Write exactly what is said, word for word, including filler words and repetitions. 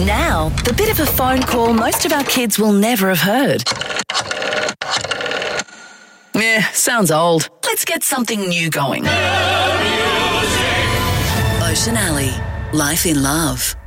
Now, the bit of a phone call most of our kids will never have heard. Yeah, sounds old. Let's get something new going. Ocean Alley. Life in love.